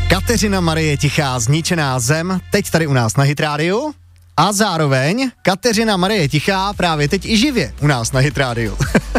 Kateřina Marie Tichá, Zničená zem, teď tady u nás na Hit Rádiu. A zároveň Kateřina Marie Tichá právě teď i živě u nás na Hit Rádiu.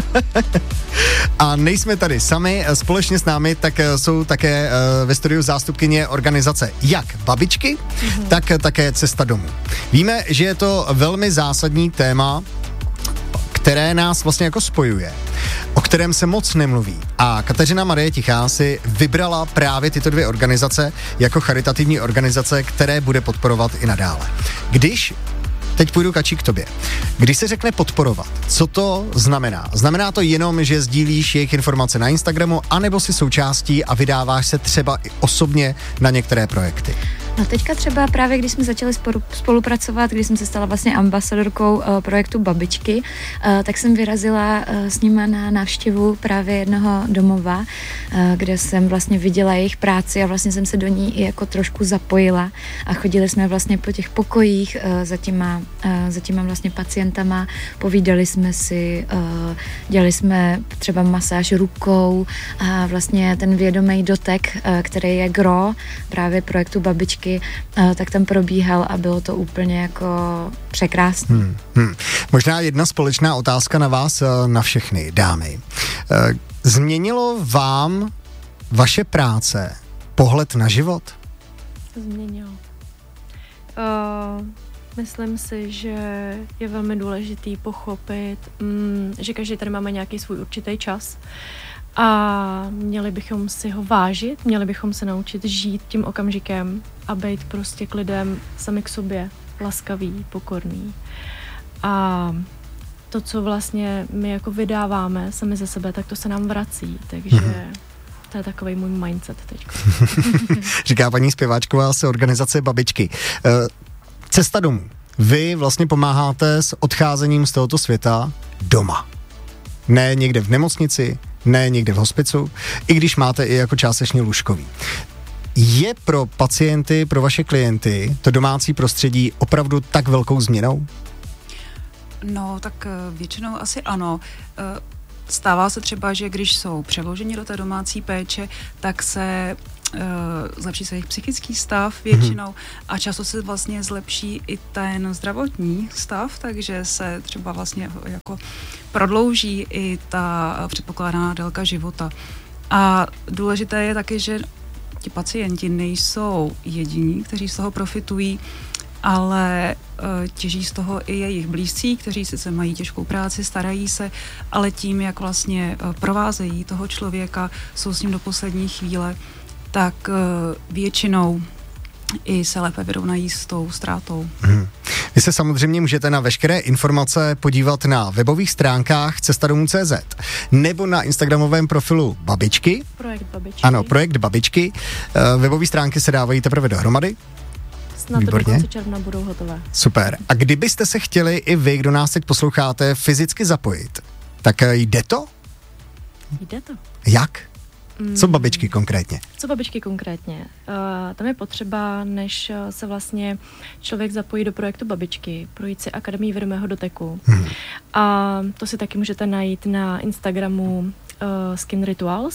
A nejsme tady sami, společně s námi tak jsou také ve studiu zástupkyně organizace jak Babičky, tak také Cesta domů. Víme, že je to velmi zásadní téma, které nás vlastně jako spojuje, o kterém se moc nemluví. A Kateřina Marie Tichá si vybrala právě tyto dvě organizace jako charitativní organizace, které bude podporovat i nadále. Teď půjdu, Kačí, k tobě. Když se řekne podporovat, co to znamená? Znamená to jenom, že sdílíš jejich informace na Instagramu, anebo si součástí a vydáváš se třeba i osobně na některé projekty? No teďka třeba právě, když jsme začali spolupracovat, když jsem se stala vlastně ambasadorkou projektu Babičky, tak jsem vyrazila s nima na návštěvu právě jednoho domova, kde jsem vlastně viděla jejich práci a vlastně jsem se do ní i jako trošku zapojila a chodili jsme vlastně po těch pokojích za těma vlastně pacientama, povídali jsme si, dělali jsme třeba masáž rukou a vlastně ten vědomý dotek, který je gro právě projektu Babičky, tak tam probíhal a bylo to úplně jako překrásné. Možná jedna společná otázka na vás, na všechny dámy. Změnilo vám vaše práce pohled na život? Změnilo. Myslím si, že je velmi důležitý pochopit, že každý tady máme nějaký svůj určitý čas a měli bychom si ho vážit, měli bychom se naučit žít tím okamžikem a být prostě k lidem sami k sobě, laskavý, pokorný. A to, co vlastně my jako vydáváme sami ze sebe, tak to se nám vrací, takže to je takovej můj mindset teď. Říká paní zpěváčková z organizace Babičky. Cesta domů. Vy vlastně pomáháte s odcházením z tohoto světa doma. Ne někde v nemocnici, ne někde v hospicu, i když máte i jako částečně lůžkový. Je pro pacienty, pro vaše klienty to domácí prostředí opravdu tak velkou změnou? No, tak většinou asi ano. Stává se třeba, že když jsou přeloženi do té domácí péče, tak se zlepší se jejich psychický stav většinou a často se vlastně zlepší i ten zdravotní stav, takže se třeba vlastně jako prodlouží i ta předpokládaná délka života. A důležité je taky, že ti pacienti nejsou jediní, kteří z toho profitují, ale těží z toho i jejich blízcí, kteří sice mají těžkou práci, starají se, ale tím, jak vlastně provázejí toho člověka, jsou s ním do poslední chvíle, tak většinou i se lépe vyrovnají s tou ztrátou. Vy se samozřejmě můžete na veškeré informace podívat na webových stránkách cestadomů.cz nebo na instagramovém profilu Babičky. Projekt Babičky. Ano, projekt Babičky. Webové stránky se dávají teprve dohromady. Snad do konce června budou hotové. Super. A kdybyste se chtěli i vy, kdo nás teď posloucháte, fyzicky zapojit, tak jde to? Jde to. Jak? Co Babičky konkrétně? Co Babičky konkrétně? Tam je potřeba, než se vlastně člověk zapojí do projektu Babičky, projít si Akademii vědomého doteku. A to si taky můžete najít na Instagramu Skin Rituals.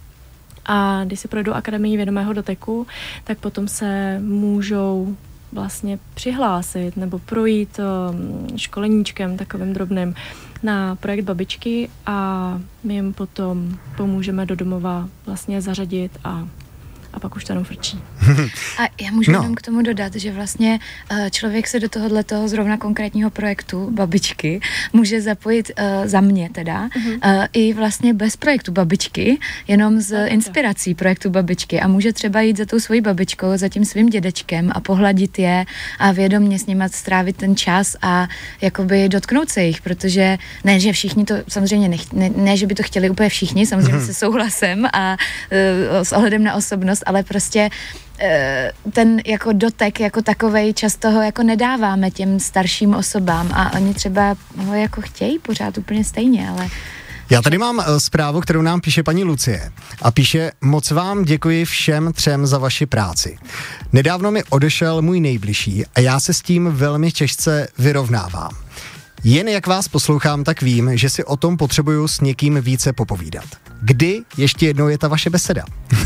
A když si projdou Akademii vědomého doteku, tak potom se můžou vlastně přihlásit nebo projít školeníčkem takovým drobným na projekt Babičky a my jim potom pomůžeme do domova vlastně zařadit a pak už to jenom frčí. A já můžu jenom k tomu dodat, že vlastně člověk se do tohoto zrovna konkrétního projektu Babičky může zapojit za mě teda i vlastně bez projektu Babičky, jenom z inspirací projektu Babičky a může třeba jít za tou svojí babičkou, za tím svým dědečkem a pohladit je a vědomě s nimi strávit ten čas a jakoby dotknout se jich, protože ne, že všichni to samozřejmě ne, že by to chtěli úplně všichni, samozřejmě se souhlasem a s ohledem na osobnost, ale prostě ten jako dotek jako takovej často ho jako nedáváme těm starším osobám a oni třeba ho jako chtějí pořád úplně stejně, ale... Já tady mám zprávu, kterou nám píše paní Lucie a píše: moc vám děkuji všem třem za vaši práci. Nedávno mi odešel můj nejbližší a já se s tím velmi těžce vyrovnávám. Jen jak vás poslouchám, tak vím, že si o tom potřebuju s někým více popovídat. Kdy ještě jednou je ta vaše beseda?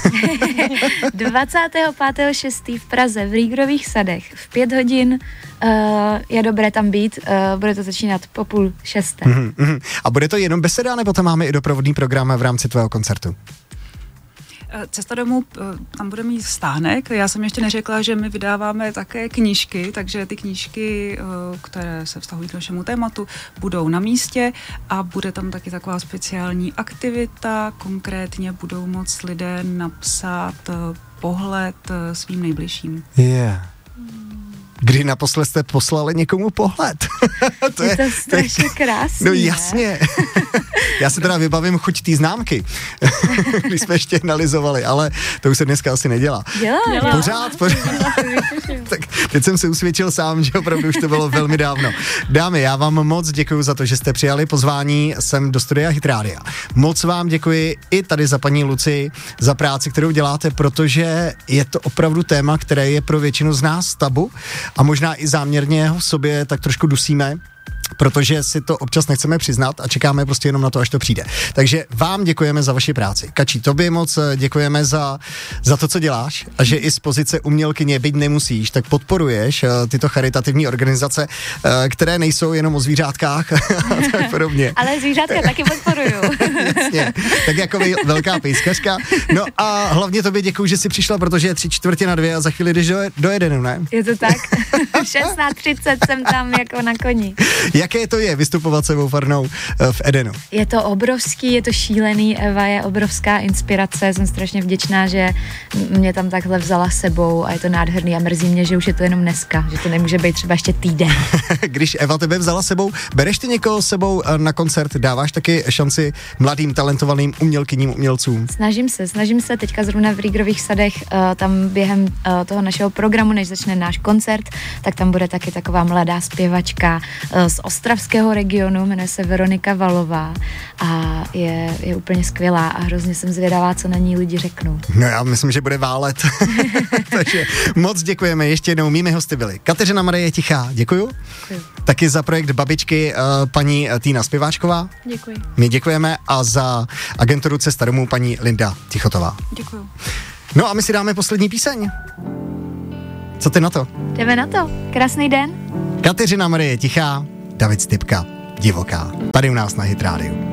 25.6. v Praze v Rýgrových sadech v 5 hodin je dobré tam být, bude to začínat po 5:30. A bude to jenom beseda, nebo tam máme i doprovodný program v rámci tvého koncertu? Cesta domů, tam bude mít stánek. Já jsem ještě neřekla, že my vydáváme také knížky, takže ty knížky, které se vztahují k našemu tématu, budou na místě a bude tam taky taková speciální aktivita. Konkrétně budou moct lidé napsat pohled svým nejbližším. Yeah. Kdy naposled jste poslali někomu pohled? Je to strašně krásný. No jasně. Já si teda vybavím chuť té známky, když jsme ještě analyzovali, ale to už se dneska asi nedělá. Dělá. Pořád. Tak teď jsem se usvědčil sám, že opravdu už to bylo velmi dávno. Dámy, já vám moc děkuji za to, že jste přijali pozvání sem do studia Hit Rádia. Moc vám děkuji i tady za paní Luci, za práci, kterou děláte, protože je to opravdu téma, které je pro většinu z nás tabu a možná i záměrně ho v sobě tak trošku dusíme, protože si to občas nechceme přiznat a čekáme prostě jenom na to, až to přijde. Takže vám děkujeme za vaši práci. Kačí, tobě moc děkujeme za to, co děláš a že i z pozice umělkyně, byť nemusíš, tak podporuješ tyto charitativní organizace, které nejsou jenom o zvířátkách a tak podobně. Ale zvířátka taky podporuju. Jasně, tak jako velká pejskařka. No a hlavně tobě děkuju, že jsi přišla, protože je 3:45 a za chvíli jdeš do Edenu, ne? Je to tak. 16:30 jsem tam jako na koni. Jaké to je vystupovat se Farnou v Edenu? Je to obrovský, je to šílený, Eva je obrovská inspirace, jsem strašně vděčná, že mě tam takhle vzala sebou a je to nádherný a mrzí mě, že už je to jenom dneska, že to nemůže být třeba ještě týden. Když Eva tebe vzala sebou, bereš ty někoho sebou na koncert, dáváš taky šanci mladým, talentovaným umělkyním, umělcům? Snažím se, teďka zrovna v Rýgrových sadech, tam během toho našeho programu, než začne náš koncert, tak tam bude taky taková mladá zpěvačka z ostravského regionu, jmenuje se Veronika Valová a je úplně skvělá a hrozně jsem zvědavá, co na ní lidi řeknou. No já myslím, že bude válet. Takže moc děkujeme. Ještě jednou mými hosty byli Kateřina Marie Tichá, děkuju. Taky za projekt Babičky paní Týna Zpěváčková. Děkuji. My děkujeme a za agenturu Cesta domů paní Linda Tichotová. Děkuju. No a my si dáme poslední píseň. Co ty na to? Jdeme na to. Krásný den. Kateřina Marie Tichá, David Stypka, Divoká. Tady u nás na Hit Rádiu.